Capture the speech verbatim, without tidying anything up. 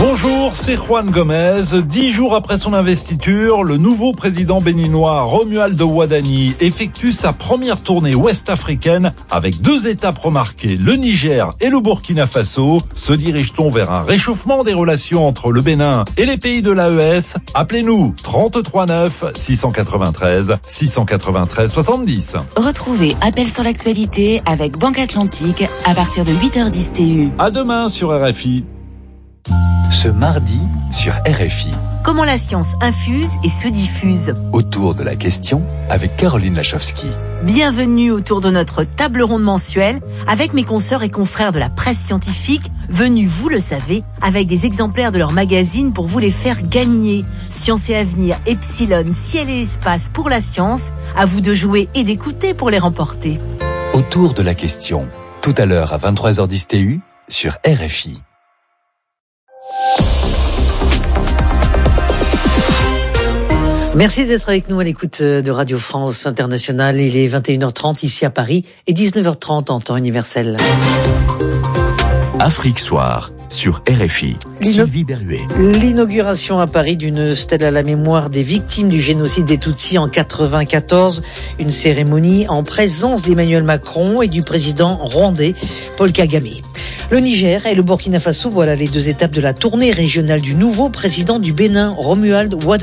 Bonjour, c'est Juan Gomez. Dix jours après son investiture, le nouveau président béninois Romuald Wadani effectue sa première tournée ouest-africaine avec deux étapes remarquées, le Niger et le Burkina Faso. Se dirige-t-on vers un réchauffement des relations entre le Bénin et les pays de l'A E S? Appelez-nous trente-trois neuf six cent quatre-vingt-treize six cent quatre-vingt-treize soixante-dix. Retrouvez Appel sur l'actualité avec Banque Atlantique à partir de huit heures dix T U. À demain sur R F I. Ce mardi sur R F I. Comment la science infuse et se diffuse. Autour de la question avec Caroline Lachowski. Bienvenue autour de notre table ronde mensuelle avec mes consoeurs et confrères de la presse scientifique, venus, vous le savez, avec des exemplaires de leur magazine pour vous les faire gagner. Science et Avenir, Epsilon, Ciel et Espace pour la science, à vous de jouer et d'écouter pour les remporter. Autour de la question, tout à l'heure à vingt-trois heures dix T U sur R F I. Merci d'être avec nous à l'écoute de Radio France Internationale. Il est vingt et une heures trente ici à Paris et dix-neuf heures trente en temps universel. Afrique Soir sur R F I. Sylvie Berruet. L'inauguration à Paris d'une stèle à la mémoire des victimes du génocide des Tutsis en quatre-vingt-quatorze. Une cérémonie en présence d'Emmanuel Macron et du président rwandais Paul Kagame. Le Niger et le Burkina Faso, voilà les deux étapes de la tournée régionale du nouveau président du Bénin, Romuald Wadani.